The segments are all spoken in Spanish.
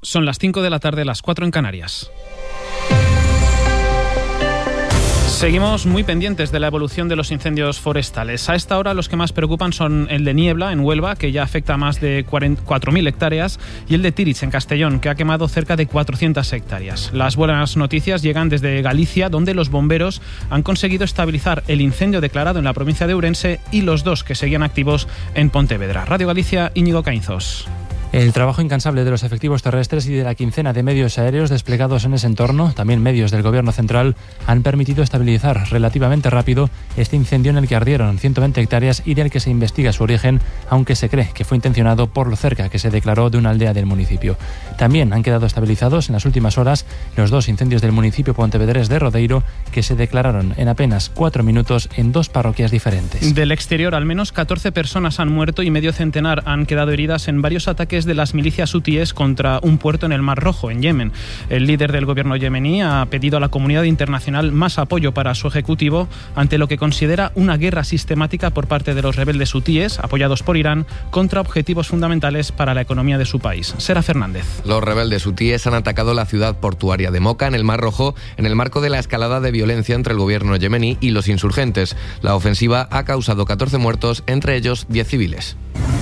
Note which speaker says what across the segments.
Speaker 1: Son las 5 de la tarde, las 4 en Canarias. Seguimos muy pendientes de la evolución de los incendios forestales. A esta hora los que más preocupan son el de Niebla, en Huelva, que ya afecta a más de 4.000 hectáreas, y el de Tíritz, en Castellón, que ha quemado cerca de 400 hectáreas. Las buenas noticias llegan desde Galicia, donde los bomberos han conseguido estabilizar el incendio declarado en la provincia de Ourense y los 2 que seguían activos en Pontevedra. Radio Galicia, Íñigo Caínzos.
Speaker 2: El trabajo incansable de los efectivos terrestres y de la quincena de medios aéreos desplegados en ese entorno, también medios del Gobierno central, han permitido estabilizar relativamente rápido este incendio en el que ardieron 120 hectáreas y del que se investiga su origen, aunque se cree que fue intencionado por lo cerca que se declaró de una aldea del municipio. También han quedado estabilizados en las últimas horas los 2 incendios del municipio pontevedrés de Rodeiro, que se declararon en apenas 4 minutos en 2 parroquias diferentes.
Speaker 1: Del exterior, al menos 14 personas han muerto y medio centenar han quedado heridas en varios ataques de las milicias hutíes contra un puerto en el Mar Rojo, en Yemen. El líder del gobierno yemení ha pedido a la comunidad internacional más apoyo para su ejecutivo ante lo que considera una guerra sistemática por parte de los rebeldes hutíes, apoyados por Irán, contra objetivos fundamentales para la economía de su país. Sera Fernández.
Speaker 3: Los rebeldes hutíes han atacado la ciudad portuaria de Moca, en el Mar Rojo, en el marco de la escalada de violencia entre el gobierno yemení y los insurgentes. La ofensiva ha causado 14 muertos, entre ellos 10 civiles.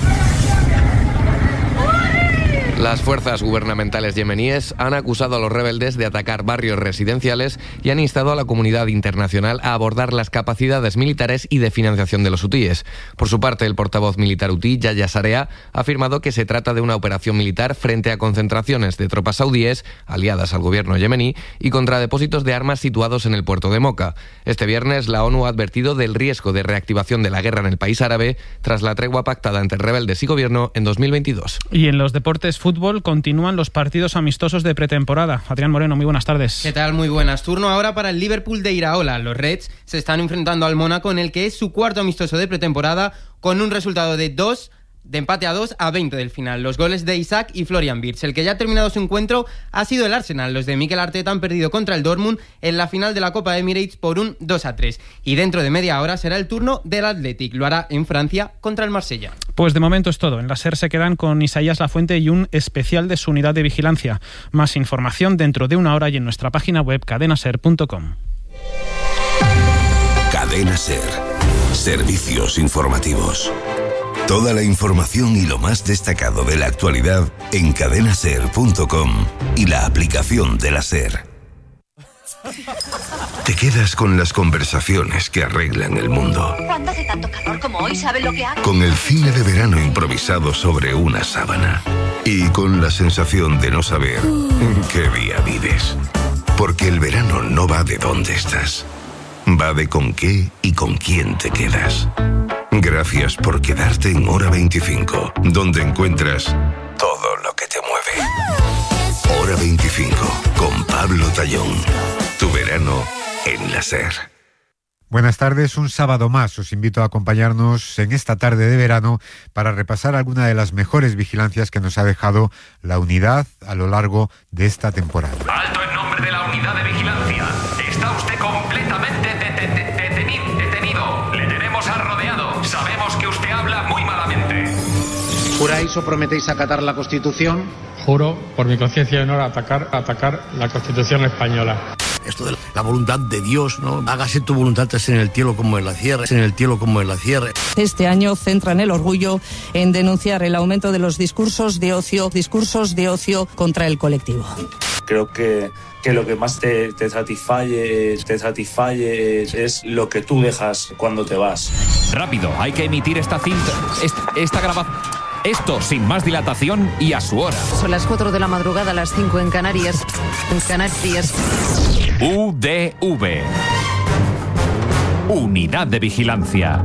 Speaker 3: Las fuerzas gubernamentales yemeníes han acusado a los rebeldes de atacar barrios residenciales y han instado a la comunidad internacional a abordar las capacidades militares y de financiación de los hutíes. Por su parte, el portavoz militar hutí, Yahya Sarea, ha afirmado que se trata de una operación militar frente a concentraciones de tropas saudíes, aliadas al gobierno yemení, y contra depósitos de armas situados en el puerto de Moca. Este viernes, la ONU ha advertido del riesgo de reactivación de la guerra en el país árabe tras la tregua pactada entre rebeldes y gobierno en 2022.
Speaker 1: Y en los deportes fútbol continúan los partidos amistosos de pretemporada. Adrián Moreno, muy buenas tardes.
Speaker 4: ¿Qué tal? Muy buenas. Turno ahora para el Liverpool de Iraola. Los Reds se están enfrentando al Mónaco, en el que es su cuarto amistoso de pretemporada, con un resultado de empate a 2 a 20 del final. Los goles de Isaac y Florian Wirtz. El que ya ha terminado su encuentro ha sido el Arsenal. Los de Mikel Arteta han perdido contra el Dortmund en la final de la Copa Emirates por un 2-3. Y dentro de media hora será el turno del Athletic. Lo hará en Francia contra el Marsella.
Speaker 1: Pues de momento es todo. En la SER se quedan con Isaías Lafuente y un especial de su unidad de vigilancia. Más información dentro de una hora y en nuestra página web cadenaser.com.
Speaker 5: Cadena SER. Servicios informativos. Toda la información y lo más destacado de la actualidad en cadenaser.com y la aplicación de la SER. Te quedas con las conversaciones que arreglan el mundo.
Speaker 6: Cuando hace tanto calor como hoy, ¿sabes lo que hago?
Speaker 5: Con el cine de verano improvisado sobre una sábana. Y con la sensación de no saber en qué día vives. Porque el verano no va de dónde estás. Va de con qué y con quién te quedas. Gracias por quedarte en Hora 25, donde encuentras todo lo que te mueve. Hora 25, con Pablo Tallón. Tu verano en la SER.
Speaker 7: Buenas tardes, un sábado más os invito a acompañarnos en esta tarde de verano para repasar alguna de las mejores vigilancias que nos ha dejado la unidad a lo largo de esta temporada.
Speaker 8: Alto en nombre de la unidad de vigilancia. Está usted completamente detenido. Le tenemos rodeado. Sabemos que usted habla muy malamente.
Speaker 9: ¿Juráis o prometéis acatar la Constitución?
Speaker 10: Juro, por mi conciencia y honor, atacar la Constitución española.
Speaker 11: Esto de la voluntad de Dios, ¿no? Hágase tu voluntad en el cielo como en la tierra,
Speaker 12: Este año centran el orgullo en denunciar el aumento de los discursos de ocio contra el colectivo.
Speaker 13: Creo que lo que más te satisfalle es lo que tú dejas cuando te vas.
Speaker 8: Rápido, hay que emitir esta cinta, esta grabación. Esto sin más dilatación y a su hora.
Speaker 14: Son las 4 de la madrugada, las 5 en Canarias.
Speaker 8: UDV. Unidad de Vigilancia.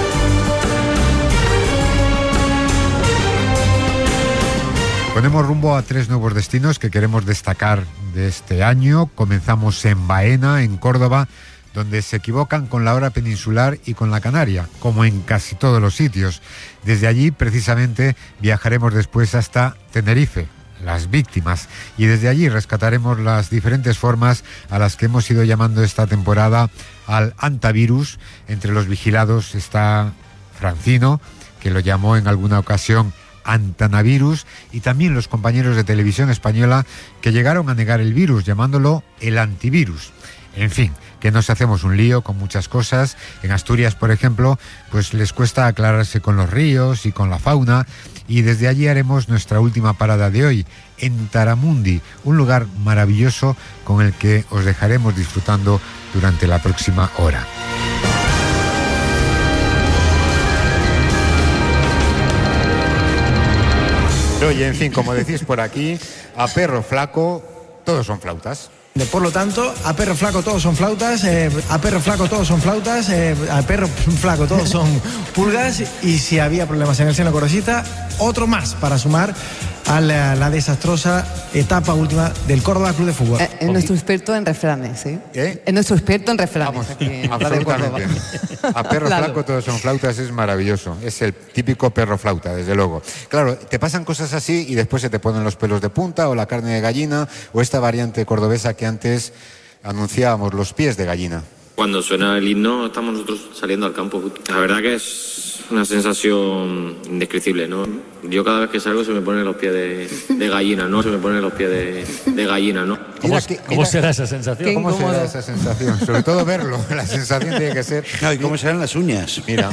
Speaker 7: Ponemos rumbo a 3 nuevos destinos que queremos destacar de este año. Comenzamos en Baena, en Córdoba, donde se equivocan con la hora peninsular y con la canaria, como en casi todos los sitios. Desde allí, precisamente, viajaremos después hasta Tenerife, las víctimas, y desde allí rescataremos las diferentes formas a las que hemos ido llamando esta temporada al antivirus. Entre los vigilados está Francino, que lo llamó en alguna ocasión Antanavirus, y también los compañeros de Televisión Española que llegaron a negar el virus llamándolo el antivirus. En fin, que nos hacemos un lío con muchas cosas. En Asturias, por ejemplo, pues les cuesta aclararse con los ríos y con la fauna, y desde allí haremos nuestra última parada de hoy, en Taramundi, un lugar maravilloso con el que os dejaremos disfrutando durante la próxima hora. Oye, en fin, como decís por aquí, a perro flaco todos son flautas.
Speaker 15: Por lo tanto, a perro flaco todos son flautas, a perro flaco todos son flautas, a perro flaco todos son pulgas, y si había problemas en el seno Cordesista, otro más para sumar a la desastrosa etapa última del Córdoba Club de Fútbol.
Speaker 16: Es nuestro experto en refranes, ¿sí?
Speaker 7: ¿Eh?
Speaker 16: Es nuestro experto en refranes.
Speaker 7: Vamos,
Speaker 16: aquí en
Speaker 7: absolutamente. A perro
Speaker 16: Claro.
Speaker 7: flaco todos son flautas es maravilloso. Es el típico perro flauta, desde luego. Claro, te pasan cosas así y después se te ponen los pelos de punta o la carne de gallina o esta variante cordobesa que antes anunciábamos, los pies de gallina.
Speaker 17: Cuando suena el himno estamos nosotros saliendo al campo. La verdad que es una sensación indescriptible, ¿no? Yo cada vez que salgo se me ponen los pies de gallina, ¿no? Se me ponen los pies de gallina, ¿no?
Speaker 2: ¿Cómo será esa sensación?
Speaker 7: ¿Cómo será esa sensación? Sobre todo verlo. La sensación tiene que ser...
Speaker 11: No, ¿y cómo serán las uñas?
Speaker 7: Mira.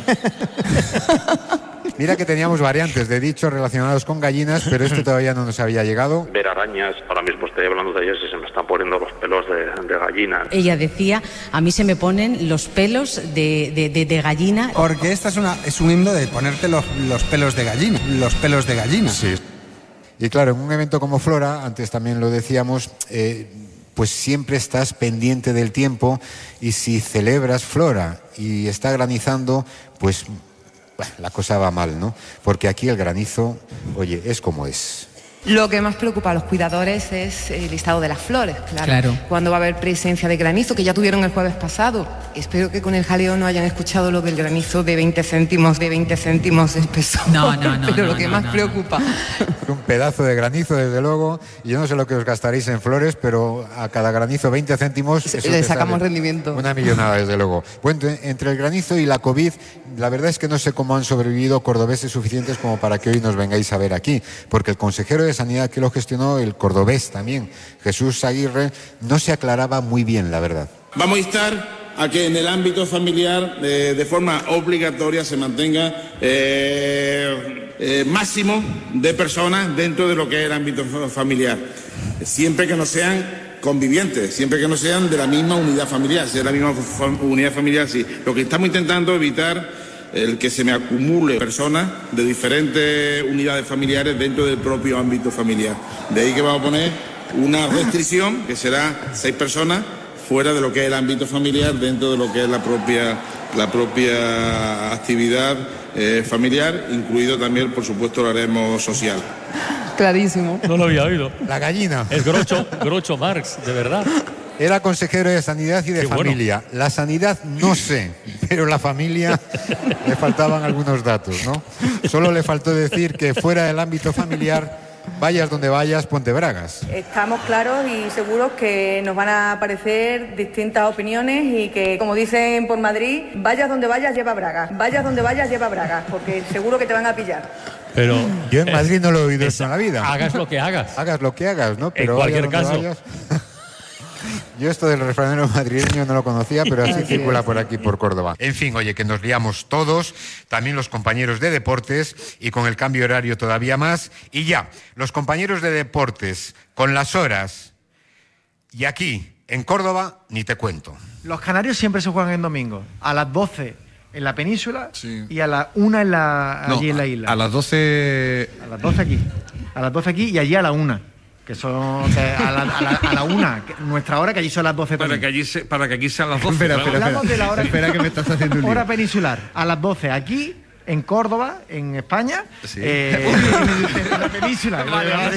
Speaker 7: Mira que teníamos variantes de dichos relacionados con gallinas, pero este todavía no nos había llegado.
Speaker 18: Ver arañas, ahora mismo estoy hablando de ellas y se me están poniendo los pelos de gallina.
Speaker 19: Ella decía, a mí se me ponen los pelos de gallina.
Speaker 20: Porque esta es un himno de ponerte los pelos de gallina, los pelos de gallina.
Speaker 7: Sí. Y claro, en un evento como Flora, antes también lo decíamos, pues siempre estás pendiente del tiempo, y si celebras Flora y está granizando, pues... bueno, la cosa va mal, ¿no? Porque aquí el granizo, oye, es como es.
Speaker 21: Lo que más preocupa a los cuidadores es el estado de las flores, claro. Cuando va a haber presencia de granizo, que ya tuvieron el jueves pasado. Espero que con el jaleo no hayan escuchado lo del granizo de 20 céntimos de espesor. No. Pero lo que más preocupa.
Speaker 7: Un pedazo de granizo, desde luego. Y yo no sé lo que os gastaréis en flores, pero a cada granizo 20 céntimos...
Speaker 21: Le sacamos rendimiento.
Speaker 7: Una millonada, desde luego. Bueno, entre el granizo y la COVID, la verdad es que no sé cómo han sobrevivido cordobeses suficientes como para que hoy nos vengáis a ver aquí. Porque el consejero de Sanidad que lo gestionó, el cordobés también, Jesús Aguirre, no se aclaraba muy bien, la verdad.
Speaker 22: Vamos a instar a que en el ámbito familiar de forma obligatoria se mantenga máximo de personas dentro de lo que es el ámbito familiar, siempre que no sean convivientes, siempre que no sean de la misma unidad familiar. Si es la misma unidad familiar, sí. Lo que estamos intentando evitar el que se me acumule personas de diferentes unidades familiares dentro del propio ámbito familiar. De ahí que vamos a poner una restricción que será 6 personas fuera de lo que es el ámbito familiar, dentro de lo que es la propia actividad familiar, incluido también, por supuesto, el haremos social.
Speaker 21: Clarísimo.
Speaker 2: No lo había oído.
Speaker 7: La gallina.
Speaker 2: Es Groucho Marx, de verdad.
Speaker 7: Era consejero de Sanidad y de Familia.
Speaker 2: Bueno.
Speaker 7: La sanidad no sé, pero la familia le faltaban algunos datos, ¿no? Solo le faltó decir que fuera del ámbito familiar, vayas donde vayas, ponte bragas.
Speaker 23: Estamos claros y seguros que nos van a aparecer distintas opiniones y que, como dicen por Madrid, vayas donde vayas, lleva bragas. Vayas donde vayas, lleva bragas, porque seguro que te van a pillar.
Speaker 2: Pero
Speaker 7: yo en Madrid no lo he oído eso en la vida.
Speaker 2: Hagas lo que hagas.
Speaker 7: Hagas lo que hagas, ¿no? Pero
Speaker 2: en cualquier caso.
Speaker 7: Yo esto del refranero madrileño no lo conocía, pero así circula por aquí, por Córdoba. En fin, oye, que nos liamos todos, también los compañeros de deportes, y con el cambio horario todavía más. Y ya, los compañeros de deportes, con las horas, y aquí, en Córdoba, ni te cuento.
Speaker 15: Los canarios siempre se juegan en domingo, a las 12 en la península y a las 1 allí en la isla.
Speaker 24: A las 12...
Speaker 15: A las 12 aquí. A las 12 aquí y allí a la 1. Que son a la 1, nuestra hora, que allí son las 12
Speaker 24: para que aquí sean las 12.
Speaker 15: Hablamos de la hora.
Speaker 24: Espera que me estás haciendo un lío.
Speaker 15: Hora peninsular, a las 12 aquí, en Córdoba, en España, en la península.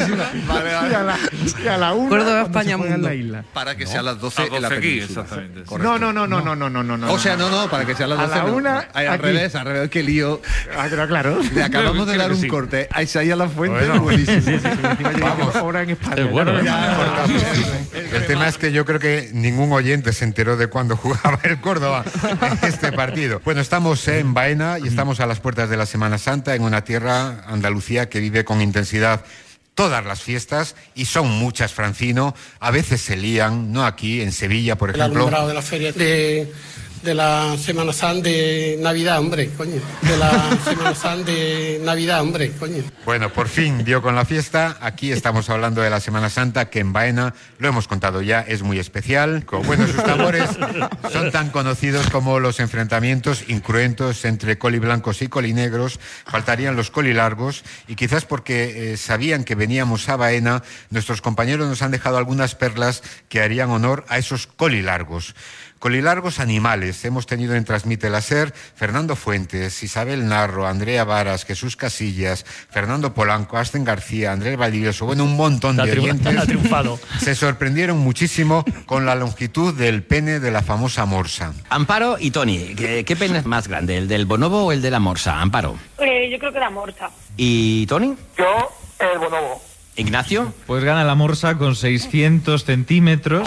Speaker 15: Y a la 1
Speaker 21: Córdoba, España,
Speaker 15: en la isla.
Speaker 24: Para que sea a las 12 en la península. Exactamente.
Speaker 15: No.
Speaker 24: O sea, no, para que sea a las 12.
Speaker 15: A la 1
Speaker 24: al revés, qué lío.
Speaker 15: Pero claro.
Speaker 24: Le acabamos de dar un corte a Isaías La Fuente.
Speaker 15: Buenísimo. Sí. Vamos. Ahora en España.
Speaker 2: Es bueno.
Speaker 7: El tema es que yo creo que ningún oyente se enteró de cuándo jugaba el Córdoba en este partido. Bueno, estamos en Baena y estamos a las las puertas de la Semana Santa en una tierra, Andalucía, que vive con intensidad todas las fiestas, y son muchas, Francino. A veces se lían, no aquí, en Sevilla, por ejemplo.
Speaker 1: El alumbrado de la feria de la Semana Santa de Navidad, hombre, coño. De la Semana Santa de Navidad, hombre, coño.
Speaker 7: Bueno, por fin dio con la fiesta. Aquí estamos hablando de la Semana Santa, que en Baena, lo hemos contado ya, es muy especial. Bueno, sus tambores son tan conocidos como los enfrentamientos incruentos entre coliblancos y colinegros. Faltarían los colilargos, y quizás porque sabían que veníamos a Baena, nuestros compañeros nos han dejado algunas perlas que harían honor a esos colilargos. Colilargos animales. Hemos tenido en Transmite la SER Fernando Fuentes, Isabel Narro, Andrea Varas, Jesús Casillas, Fernando Polanco, Asten García, Andrés Valdivieso, bueno, un montón de oyentes.
Speaker 3: Ha triunfado.
Speaker 7: Se sorprendieron muchísimo con la longitud del pene de la famosa morsa.
Speaker 4: Amparo y Tony, ¿qué pene es más grande, el del bonobo o el de la morsa? Amparo.
Speaker 23: Yo creo que la morsa.
Speaker 4: ¿Y Tony?
Speaker 23: Yo, el bonobo.
Speaker 4: ¿Ignacio?
Speaker 6: Pues gana la morsa con 600 centímetros,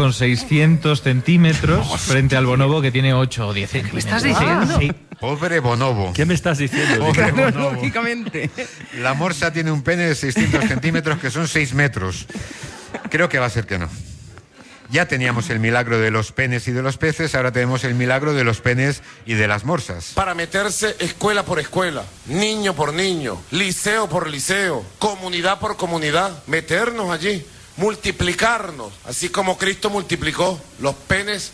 Speaker 6: frente al bonobo, que tiene 8 o 10 centímetros.
Speaker 23: ¿Me estás diciendo?
Speaker 7: Sí. Pobre bonobo.
Speaker 3: ¿Qué me estás diciendo?
Speaker 7: Pobre bonobo.
Speaker 23: Lógicamente.
Speaker 7: La morsa tiene un pene de 600 centímetros, que son 6 metros. Creo que va a ser que no. Ya teníamos el milagro de los penes y de los peces, ahora tenemos el milagro de los penes y de las morsas.
Speaker 25: Para meterse escuela por escuela, niño por niño, liceo por liceo, comunidad por comunidad, meternos allí, multiplicarnos, así como Cristo multiplicó los peces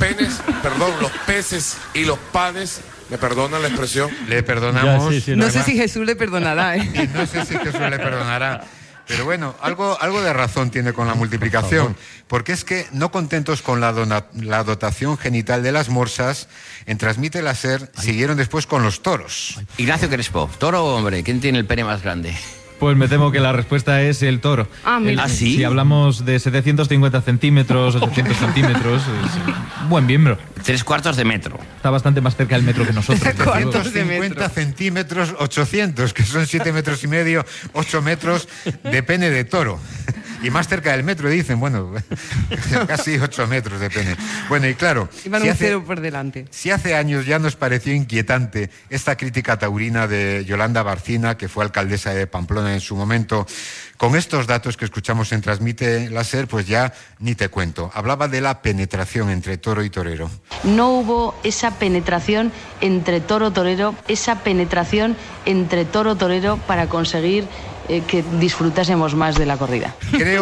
Speaker 25: y los panes. ¿Me perdonan la expresión?
Speaker 7: Le perdonamos.
Speaker 23: Ya, sí, no sé si Jesús le perdonará, ¿eh?
Speaker 7: Y no sé si Jesús le perdonará. Pero bueno, algo de razón tiene con la multiplicación, porque es que, no contentos con la dotación genital de las morsas, en Transmite la SER siguieron después con los toros.
Speaker 4: Ignacio Crespo, ¿toro o hombre? ¿Quién tiene el pene más grande?
Speaker 6: Pues me temo que la respuesta es el toro.
Speaker 23: Mira.
Speaker 4: ¿Ah, sí?
Speaker 6: Si hablamos de 750 centímetros, 800 centímetros, es un buen miembro.
Speaker 4: 3/4 de metro.
Speaker 6: Está bastante más cerca del metro que nosotros.
Speaker 7: 350 centímetros, 800, que son 7 metros y medio, 8 metros de pene de toro. Y más cerca del metro, dicen, bueno, casi 8 metros de pene. Bueno, y claro,
Speaker 23: Iban un cero por delante.
Speaker 7: Si hace años ya nos pareció inquietante esta crítica taurina de Yolanda Barcina, que fue alcaldesa de Pamplona en su momento, con estos datos que escuchamos en Transmite la SER, pues ya ni te cuento. Hablaba de la penetración entre toro y torero.
Speaker 19: No hubo esa penetración entre toro-torero, para conseguir que disfrutásemos más de la corrida.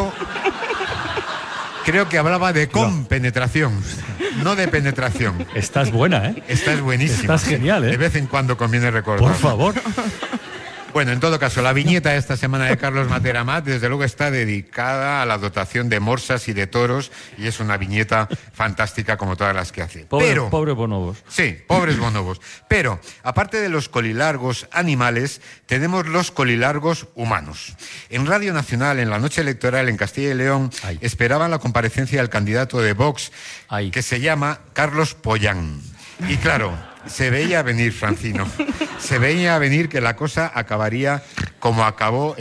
Speaker 7: Creo que hablaba de compenetración, no de penetración.
Speaker 3: Estás buena, ¿eh?
Speaker 7: Estás buenísima.
Speaker 3: Estás genial, ¿eh?
Speaker 7: De vez en cuando conviene recordar.
Speaker 3: Por favor.
Speaker 7: Bueno, en todo caso, la viñeta de esta semana de Carlos Materamat, desde luego, está dedicada a la dotación de morsas y de toros, y es una viñeta fantástica como todas las que hace.
Speaker 3: Pobres bonobos.
Speaker 7: Sí, pobres bonobos. Pero, aparte de los colilargos animales, tenemos los colilargos humanos. En Radio Nacional, en la noche electoral en Castilla y León, esperaban la comparecencia del candidato de Vox, que se llama Carlos Pollán. Y claro, se veía venir, Francino, se veía venir que la cosa acabaría como acabó